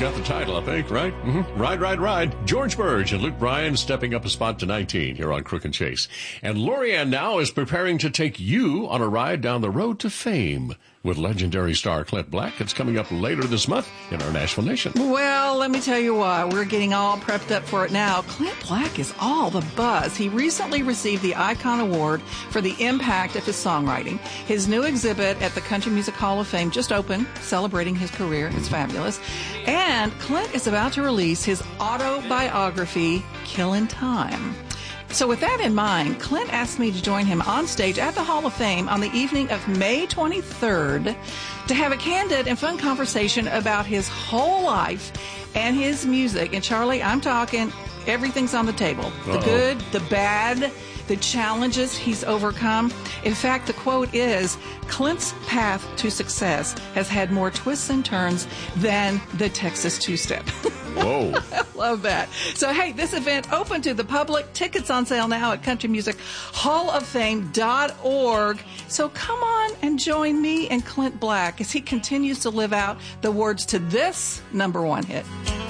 got the title, I think, right? Mm-hmm. Ride, Ride, Ride. George Burge and Luke Bryan stepping up a spot to 19 here on Crook and Chase. And Lorianne now is preparing to take you on a ride down the road to fame with legendary star Clint Black. It's coming up later this month in our Nashville Nation. Well, let me tell you what, we're getting all prepped up for it now. Clint Black is all the buzz. He recently received the Icon Award for the impact of his songwriting. His new exhibit at the Country Music Hall of Fame just opened, celebrating his career. It's fabulous. And Clint is about to release his autobiography, Killin' Time. So with that in mind, Clint asked me to join him on stage at the Hall of Fame on the evening of May 23rd to have a candid and fun conversation about his whole life and his music. And Charlie, I'm talking everything's on the table. The good, the bad, the challenges he's overcome. In fact, the quote is, Clint's path to success has had more twists and turns than the Texas two-step. Whoa. I love that. So, hey, this event open to the public. Tickets on sale now at countrymusichofoffame.org. So come on and join me and Clint Black as he continues to live out the words to this #1 hit.